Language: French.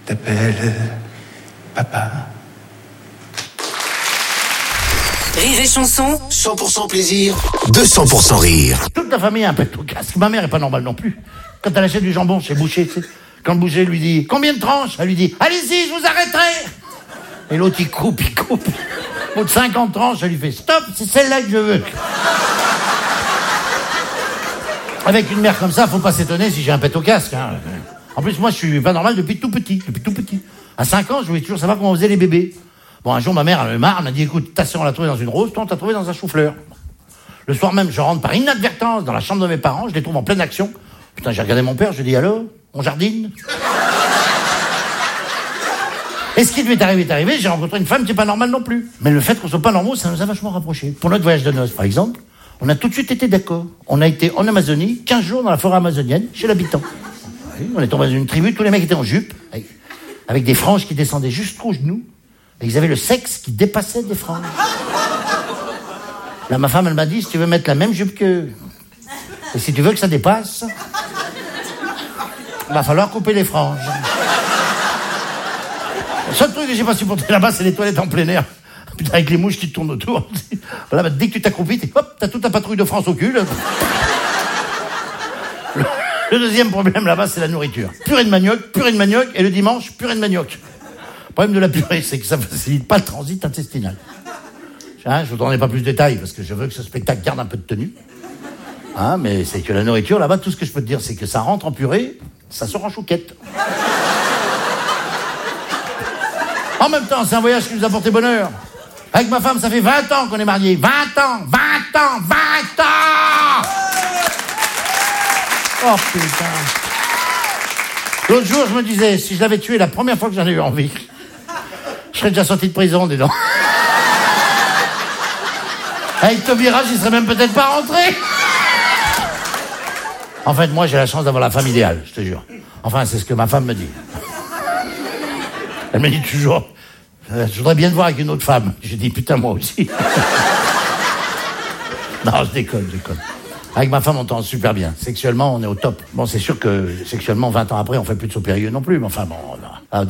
t'appelle papa. Rire et chanson, 100% plaisir, 200% rire. Toute la famille a un pète au casque. Ma mère est pas normale non plus. Quand elle achète du jambon chez le boucher, tu sais, quand le boucher lui dit « Combien de tranches ?» Elle lui dit « Allez-y, je vous arrêterai !» Et l'autre, il coupe. Au bout de 50 tranches, elle lui fait « Stop, c'est celle-là que je veux !» Avec une mère comme ça, faut pas s'étonner si j'ai un pète au casque. Hein. En plus, moi, je suis pas normal depuis tout petit. À 5 ans, je voulais toujours savoir comment on faisait les bébés. Bon, un jour, ma mère, elle me marre, elle m'a dit « Écoute, ta sœur, on l'a trouvée dans une rose, toi, on t'a trouvé dans un chou-fleur. » Le soir même, je rentre par inadvertance dans la chambre de mes parents, je les trouve en pleine action. Putain, j'ai regardé mon père, je lui ai dit « Allô, on jardine ?» Et ce qui devait arriver est arrivé, j'ai rencontré une femme qui n'est pas normale non plus. Mais le fait qu'on soit pas normaux, ça nous a vachement rapprochés. Pour notre voyage de noces, par exemple, on a tout de suite été d'accord. On a été en Amazonie, 15 jours dans la forêt amazonienne, chez l'habitant. Oui, on est tombé dans une tribu, tous les mecs étaient en jupe, avec des franges qui descendaient jusqu'aux genoux, et ils avaient le sexe qui dépassait des franges. Là, ma femme, elle m'a dit, si tu veux mettre la même jupe qu'eux, et si tu veux que ça dépasse, il va falloir couper les franges. Le seul truc que j'ai pas supporté là-bas, c'est les toilettes en plein air. Putain, avec les mouches qui te tournent autour. Voilà, bah, dès que tu t'accroupis, t'as toute ta patrouille de France au cul. Là. Le deuxième problème là-bas, c'est la nourriture. Purée de manioc, et le dimanche, purée de manioc. Le problème de la purée, c'est que ça facilite pas le transit intestinal. Hein, je vous donnerai pas plus de détails, parce que je veux que ce spectacle garde un peu de tenue. Hein, mais c'est que la nourriture, là-bas, tout ce que je peux te dire, c'est que ça rentre en purée, ça sort en chouquette. En même temps, c'est un voyage qui nous a porté bonheur. Avec ma femme, ça fait 20 ans qu'on est mariés. 20 ans. Oh putain. L'autre jour, je me disais, si je l'avais tué la première fois que j'en ai eu envie, je serais déjà sorti de prison, dis donc. Avec Taubira, j'y serais même peut-être pas rentré. En fait, moi, j'ai la chance d'avoir la femme idéale, je te jure. Enfin, c'est ce que ma femme me dit. Elle me dit toujours, je voudrais bien te voir avec une autre femme. J'ai dit, putain, moi aussi. Non, je déconne. Avec ma femme, on t'entend super bien. Sexuellement, on est au top. Bon, c'est sûr que sexuellement, 20 ans après, on fait plus de saut périlleux non plus. Mais enfin, bon,